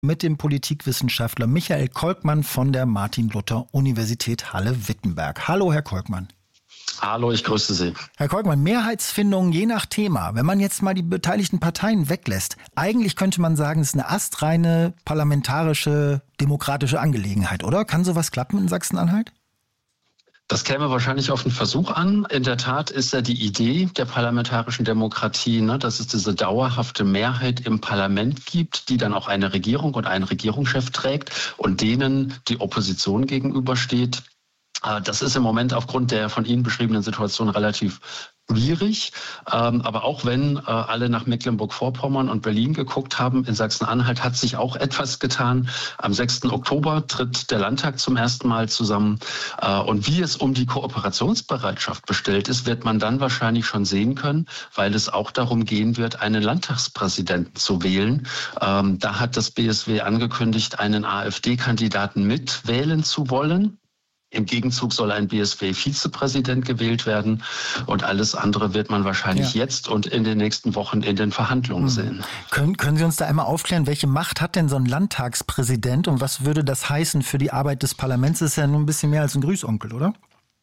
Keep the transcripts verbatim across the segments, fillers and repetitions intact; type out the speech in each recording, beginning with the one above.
Mit dem Politikwissenschaftler Michael Kolkmann von der Martin-Luther-Universität Halle-Wittenberg. Hallo, Herr Kolkmann. Hallo, ich grüße Sie. Herr Kolkmann, Mehrheitsfindung je nach Thema. Wenn man jetzt mal die beteiligten Parteien weglässt, eigentlich könnte man sagen, es ist eine astreine parlamentarische, demokratische Angelegenheit, oder? Kann sowas klappen in Sachsen-Anhalt? Das käme wahrscheinlich auf den Versuch an. In der Tat ist ja die Idee der parlamentarischen Demokratie, ne, dass es diese dauerhafte Mehrheit im Parlament gibt, die dann auch eine Regierung und einen Regierungschef trägt und denen die Opposition gegenübersteht. Das ist im Moment aufgrund der von Ihnen beschriebenen Situation relativ schwierig. Aber auch wenn alle nach Mecklenburg-Vorpommern und Berlin geguckt haben, in Sachsen-Anhalt hat sich auch etwas getan. Am sechsten Oktober tritt der Landtag zum ersten Mal zusammen. Und wie es um die Kooperationsbereitschaft bestellt ist, wird man dann wahrscheinlich schon sehen können, weil es auch darum gehen wird, einen Landtagspräsidenten zu wählen. Da hat das B S W angekündigt, einen AfD-Kandidaten mitwählen zu wollen. Im Gegenzug soll ein B S W-Vizepräsident gewählt werden und alles andere wird man wahrscheinlich ja. jetzt und in den nächsten Wochen in den Verhandlungen mhm. sehen. Können, können Sie uns da einmal aufklären, welche Macht hat denn so ein Landtagspräsident und was würde das heißen für die Arbeit des Parlaments? Das ist ja nur ein bisschen mehr als ein Grüßonkel, oder?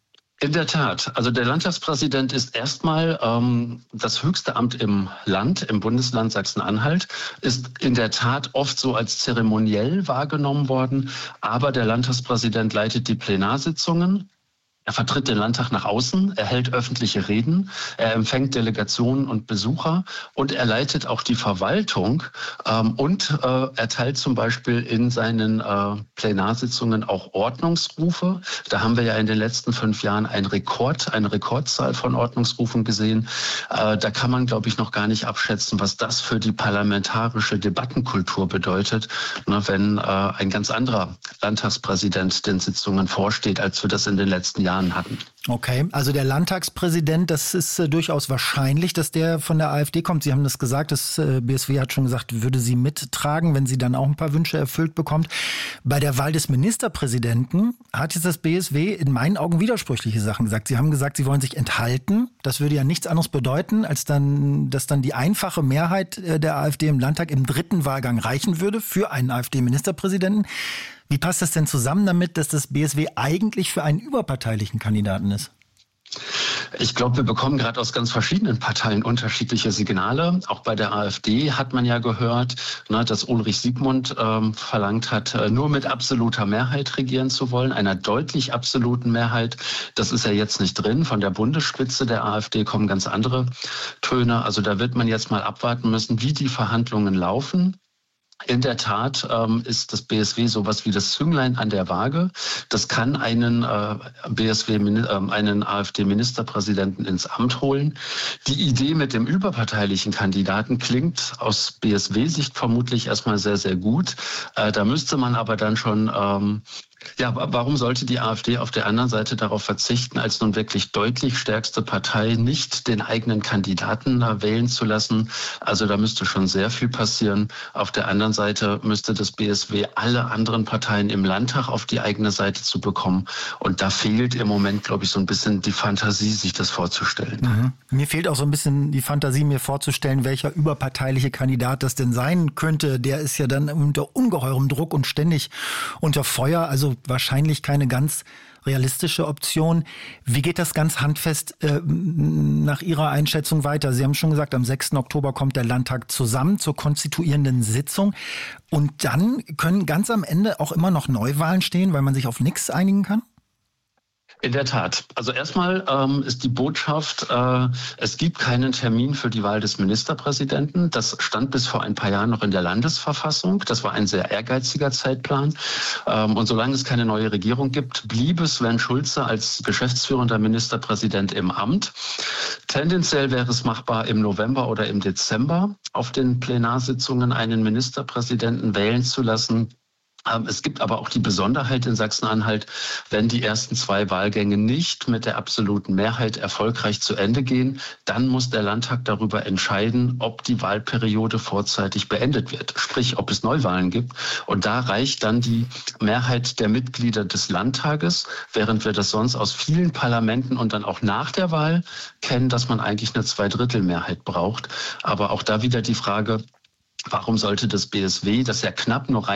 In der Tat. Also der Landtagspräsident ist erstmal ähm, das höchste Amt im Land, im Bundesland Sachsen-Anhalt, ist in der Tat oft so als zeremoniell wahrgenommen worden. Aber der Landtagspräsident leitet die Plenarsitzungen. Er vertritt den Landtag nach außen, er hält öffentliche Reden, er empfängt Delegationen und Besucher und er leitet auch die Verwaltung ähm, und äh, erteilt zum Beispiel in seinen äh, Plenarsitzungen auch Ordnungsrufe. Da haben wir ja in den letzten fünf Jahren einen Rekord, eine Rekordzahl von Ordnungsrufen gesehen. Äh, da kann man, glaube ich, noch gar nicht abschätzen, was das für die parlamentarische Debattenkultur bedeutet, ne, wenn äh, ein ganz anderer Landtagspräsident den Sitzungen vorsteht, als wir das in den letzten Jahren hatten. Okay, also der Landtagspräsident, das ist äh, durchaus wahrscheinlich, dass der von der AfD kommt. Sie haben das gesagt, das äh, B S W hat schon gesagt, würde sie mittragen, wenn sie dann auch ein paar Wünsche erfüllt bekommt. Bei der Wahl des Ministerpräsidenten hat jetzt das B S W in meinen Augen widersprüchliche Sachen gesagt. Sie haben gesagt, sie wollen sich enthalten. Das würde ja nichts anderes bedeuten, als dann, dass dann die einfache Mehrheit äh, der AfD im Landtag im dritten Wahlgang reichen würde für einen AfD-Ministerpräsidenten. Wie passt das denn zusammen damit, dass das B S W eigentlich für einen überparteilichen Kandidaten ist? Ich glaube, wir bekommen gerade aus ganz verschiedenen Parteien unterschiedliche Signale. Auch bei der AfD hat man ja gehört, ne, dass Ulrich Siegmund ähm, verlangt hat, äh, nur mit absoluter Mehrheit regieren zu wollen, einer deutlich absoluten Mehrheit. Das ist ja jetzt nicht drin. Von der Bundesspitze der AfD kommen ganz andere Töne. Also da wird man jetzt mal abwarten müssen, wie die Verhandlungen laufen. In der Tat ähm, ist das B S W sowas wie das Zünglein an der Waage. Das kann einen äh, B S W, äh, einen AfD-Ministerpräsidenten ins Amt holen. Die Idee mit dem überparteilichen Kandidaten klingt aus B S W-Sicht vermutlich erstmal sehr, sehr gut. Äh, da müsste man aber dann schon ähm, Ja, warum sollte die AfD auf der anderen Seite darauf verzichten, als nun wirklich deutlich stärkste Partei nicht den eigenen Kandidaten wählen zu lassen? Also da müsste schon sehr viel passieren. Auf der anderen Seite müsste das B S W alle anderen Parteien im Landtag auf die eigene Seite zu bekommen. Und da fehlt im Moment, glaube ich, so ein bisschen die Fantasie, sich das vorzustellen. Mhm. Mir fehlt auch so ein bisschen die Fantasie, mir vorzustellen, welcher überparteiliche Kandidat das denn sein könnte. Der ist ja dann unter ungeheurem Druck und ständig unter Feuer. Also wahrscheinlich keine ganz realistische Option. Wie geht das ganz handfest äh, nach Ihrer Einschätzung weiter? Sie haben schon gesagt, am sechsten Oktober kommt der Landtag zusammen zur konstituierenden Sitzung. Und dann können ganz am Ende auch immer noch Neuwahlen stehen, weil man sich auf nichts einigen kann? In der Tat. Also erstmal ähm, ist die Botschaft, äh, es gibt keinen Termin für die Wahl des Ministerpräsidenten. Das stand bis vor ein paar Jahren noch in der Landesverfassung. Das war ein sehr ehrgeiziger Zeitplan. Ähm, und solange es keine neue Regierung gibt, blieb es Sven Schulze als geschäftsführender Ministerpräsident im Amt. Tendenziell wäre es machbar, im November oder im Dezember auf den Plenarsitzungen einen Ministerpräsidenten wählen zu lassen. Es gibt aber auch die Besonderheit in Sachsen-Anhalt, wenn die ersten zwei Wahlgänge nicht mit der absoluten Mehrheit erfolgreich zu Ende gehen, dann muss der Landtag darüber entscheiden, ob die Wahlperiode vorzeitig beendet wird, sprich ob es Neuwahlen gibt. Und da reicht dann die Mehrheit der Mitglieder des Landtages, während wir das sonst aus vielen Parlamenten und dann auch nach der Wahl kennen, dass man eigentlich eine Zweidrittelmehrheit braucht. Aber auch da wieder die Frage, warum sollte das B S W, das ja knapp noch rein